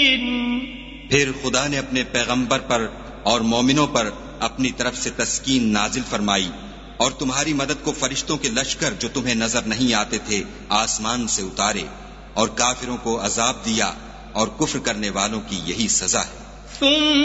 फिर खुदा ने अपने पैगंबर पर और मोमिनों पर अपनी तरफ से तस्कीन नाजिल फरमाई और तुम्हारी मदद को फरिश्तों के लश्कर जो तुम्हें नजर नहीं आते थे आसमान से उतारे और काफिरों को अजाब दिया और कुफ्र करने वालों की यही सजा है।